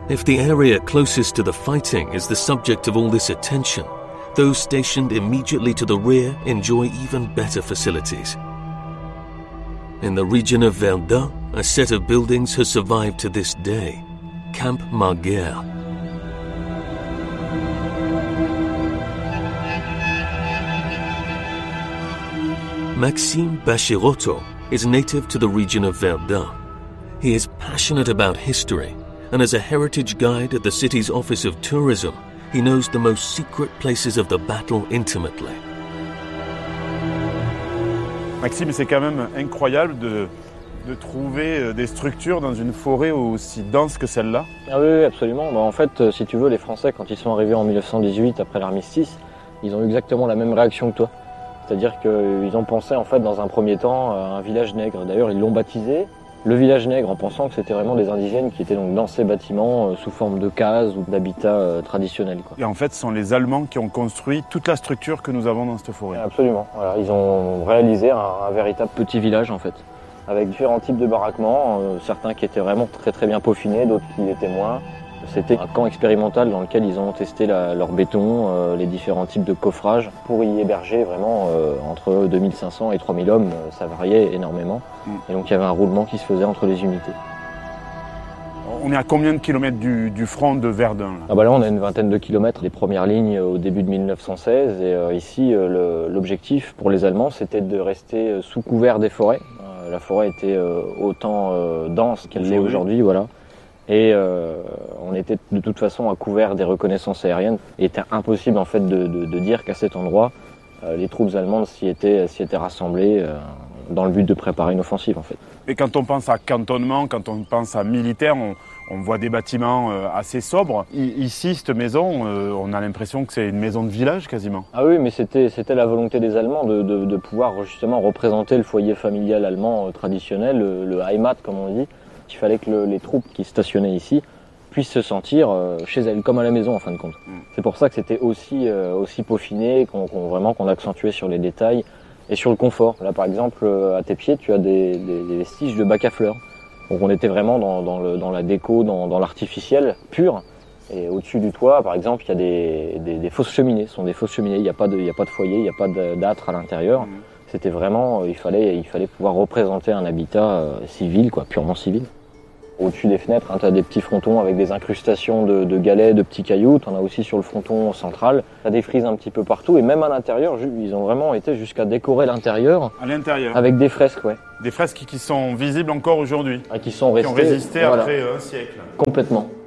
If the area closest to the fighting is the subject of all this attention, those stationed immediately to the rear enjoy even better facilities. In the region of Verdun, a set of buildings has survived to this day, Camp Marguerre. Maxime Bachirotto is native to the region of Verdun. He is passionate about history, and as a heritage guide at the city's Office of Tourism, he knows the most secret places of the battle intimately. Maxime, c'est quand même incroyable de trouver des structures dans une forêt aussi dense que celle-là. Ah oui, absolument. En fait, si tu veux, les Français, quand ils sont arrivés en 1918, après l'armistice, ils ont eu exactement la même réaction que toi. C'est-à-dire qu'ils ont pensé, en fait, dans un premier temps, à un village nègre. D'ailleurs, ils l'ont baptisé le village nègre, en pensant que c'était vraiment des indigènes qui étaient donc dans ces bâtiments sous forme de cases ou d'habitats traditionnels, quoi. Et en fait, ce sont les Allemands qui ont construit toute la structure que nous avons dans cette forêt. Absolument. Voilà, ils ont réalisé un véritable petit village, en fait, avec différents types de baraquements, certains qui étaient vraiment très très bien peaufinés, d'autres qui l'étaient moins. C'était un camp expérimental dans lequel ils ont testé leur béton, les différents types de coffrage pour y héberger vraiment entre 2500 et 3000 hommes, ça variait énormément. Et donc il y avait un roulement qui se faisait entre les unités. On est à combien de kilomètres du front de Verdun là? Là, on a une vingtaine de kilomètres, les premières lignes au début de 1916. Et ici, l'objectif pour les Allemands, c'était de rester sous couvert des forêts. La forêt était autant dense qu'elle l'est aujourd'hui, voilà. Et on était de toute façon à couvert des reconnaissances aériennes. Il était impossible en fait de dire qu'à cet endroit, les troupes allemandes s'y étaient rassemblées dans le but de préparer une offensive en fait. Et quand on pense à cantonnement, quand on pense à militaire, on voit des bâtiments assez sobres. Ici, cette maison, on a l'impression que c'est une maison de village quasiment. Ah oui, mais c'était la volonté des Allemands de pouvoir justement représenter le foyer familial allemand traditionnel, le Heimat comme on dit. Il fallait que les troupes qui stationnaient ici puissent se sentir chez elles, comme à la maison en fin de compte. C'est pour ça que c'était aussi peaufiné, qu'on accentuait sur les détails et sur le confort. Là par exemple, à tes pieds, tu as des vestiges de bac à fleurs. Donc on était vraiment dans la déco, dans l'artificiel pur. Et au-dessus du toit, par exemple, il y a des fausses cheminées. Ce sont des fausses cheminées, il n'y a pas de foyer, il n'y a pas d'âtre à l'intérieur. C'était vraiment, il fallait pouvoir représenter un habitat civil, quoi, purement civil. Au-dessus des fenêtres, tu as des petits frontons avec des incrustations de galets, de petits cailloux. Tu en as aussi sur le fronton central. Tu as des frises un petit peu partout. Et même à l'intérieur, ils ont vraiment été jusqu'à décorer l'intérieur. À l'intérieur. Avec des fresques, ouais. Des fresques qui sont visibles encore aujourd'hui. Qui ont résisté après un siècle. Complètement.